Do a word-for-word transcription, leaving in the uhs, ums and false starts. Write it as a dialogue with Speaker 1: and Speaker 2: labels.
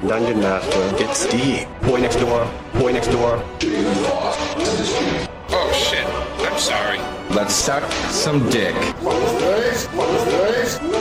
Speaker 1: Dungeon Master. Gets deep. Boy next door. Boy next door.
Speaker 2: Oh shit. I'm sorry.
Speaker 3: Let's suck some dick.
Speaker 4: What is this? What is this?